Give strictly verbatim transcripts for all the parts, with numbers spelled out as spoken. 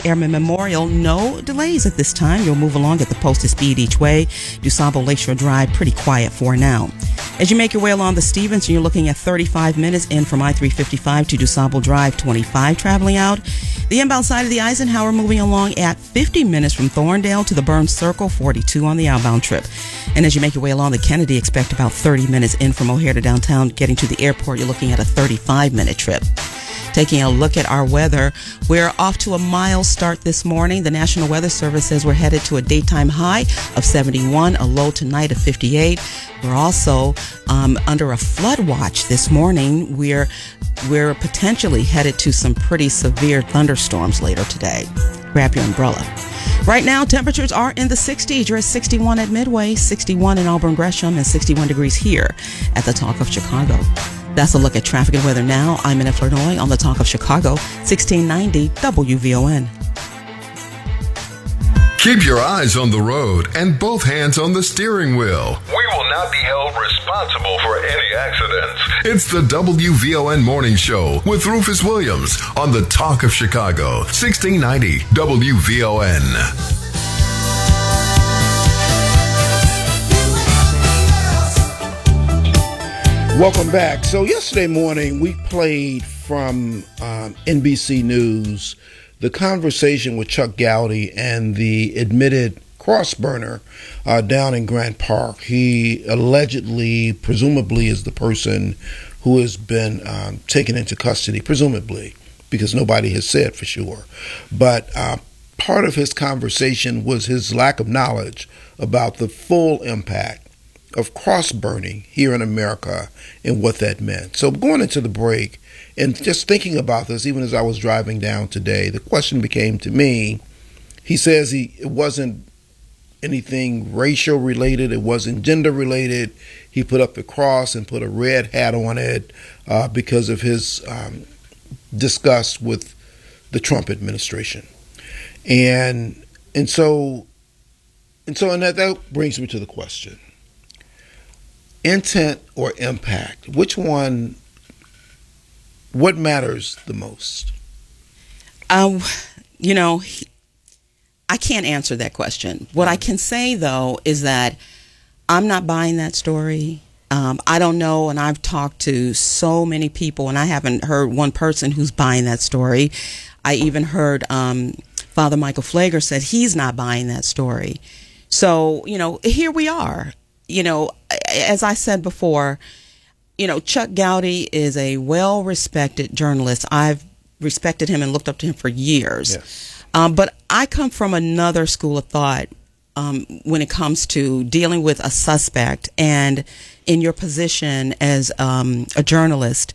Airmen Memorial. No delays at this time. You'll move along at the posted speed each way. DuSable Lakeshore Drive, pretty quiet for now. As you make your way along the Stevenson, you're looking at thirty-five minutes in from I three fifty-five to DuSable Drive, twenty-five traveling out. The inbound side of the Eisenhower moving along at fifty minutes from Thorndale to the Burns Circle, forty-two on the outbound trip. And as you make your way along the Kennedy, expect about thirty minutes in from O'Hare to downtown. Getting to the airport, you're looking at a thirty-five minute trip. Taking a look at our weather, we're off to a mild start this morning. The National Weather Service says we're headed to a daytime high of seventy-one, a low tonight of fifty-eight. We're also um, under a flood watch this morning. We're we're potentially headed to some pretty severe thunderstorms later today. Grab your umbrella. Right now, temperatures are in the sixties. You're at sixty-one at Midway, sixty-one in Auburn Gresham, and sixty-one degrees here at the Talk of Chicago. That's a look at traffic and weather now. I'm Minna Flournoy on the Talk of Chicago, sixteen ninety W V O N. Keep your eyes on the road and both hands on the steering wheel. We will not be held responsible for any accidents. It's the W V O N Morning Show with Rufus Williams on the Talk of Chicago, sixteen ninety W V O N. Welcome back. So yesterday morning, we played from um, N B C News the conversation with Chuck Gowdy and the admitted cross burner uh, down in Grant Park. He allegedly, presumably, is the person who has been um, taken into custody, presumably, because nobody has said for sure. But uh, part of his conversation was his lack of knowledge about the full impact of cross burning here in America and what that meant. So going into the break and just thinking about this, even as I was driving down today, the question became to me, he says he it wasn't anything racial related, it wasn't gender related. He put up the cross and put a red hat on it uh, because of his um, disgust with the Trump administration. And and so and so and that, that brings me to the question. Intent or impact? Which one, what matters the most? Um, you know, I can't answer that question. What I can say, though, is that I'm not buying that story. Um, I don't know, and I've talked to so many people, and I haven't heard one person who's buying that story. I even heard um, Father Michael Flager said he's not buying that story. So, you know, here we are. You know, as I said before, you know, Chuck Gowdy is a well-respected journalist. I've respected him and looked up to him for years. Yes. Um, but I come from another school of thought um, when it comes to dealing with a suspect. And in your position as um, a journalist,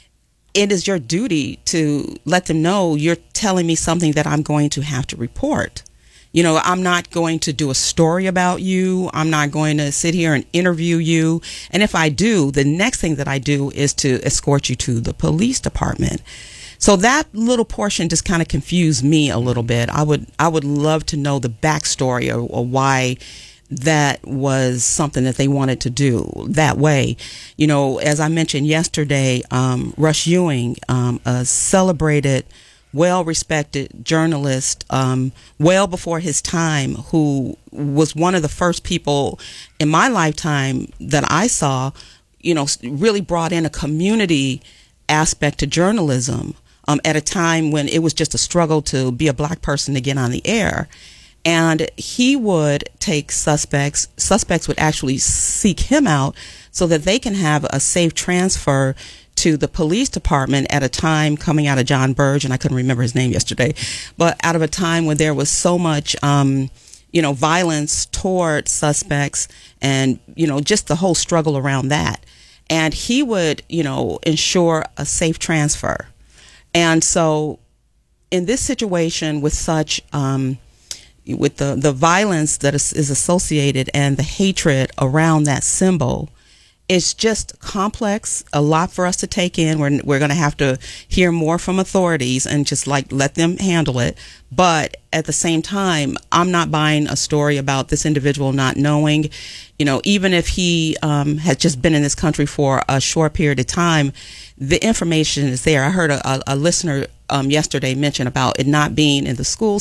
it is your duty to let them know you're telling me something that I'm going to have to report. You know, I'm not going to do a story about you. I'm not going to sit here and interview you. And if I do, the next thing that I do is to escort you to the police department. So that little portion just kind of confused me a little bit. I would I would love to know the backstory or, or why that was something that they wanted to do that way. You know, as I mentioned yesterday, um, Rush Ewing, um, a celebrated, well-respected journalist, um, well before his time, who was one of the first people in my lifetime that I saw, you know, really brought in a community aspect to journalism um, at a time when it was just a struggle to be a black person to get on the air. And he would take suspects, suspects would actually seek him out so that they can have a safe transfer to the police department at a time coming out of John Burge, and I couldn't remember his name yesterday, but out of a time when there was so much, um, you know, violence toward suspects and, you know, just the whole struggle around that. And he would, you know, ensure a safe transfer. And so in this situation with such, um, with the, the violence that is, is associated and the hatred around that symbol, it's just complex, a lot for us to take in. We're, we're going to have to hear more from authorities and just like let them handle it. But at the same time, I'm not buying a story about this individual not knowing, you know, even if he um, had just been in this country for a short period of time, the information is there. I heard a, a, a listener um, yesterday mention about it not being in the school